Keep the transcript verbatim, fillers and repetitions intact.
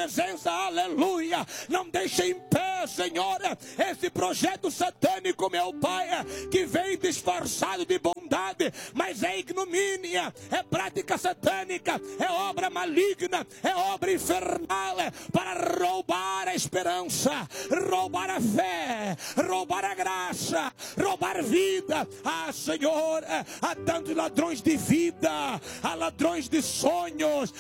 presença, aleluia. Não deixe em pé, Senhor, esse projeto satânico, meu Pai, que vem disfarçado de bondade, mas é ignomínia, é prática satânica, é obra maligna, é obra infernal, para roubar a esperança, roubar a fé, roubar a graça, roubar vida. Ah, Senhor, há tantos ladrões de vida, há ladrões de sonhos,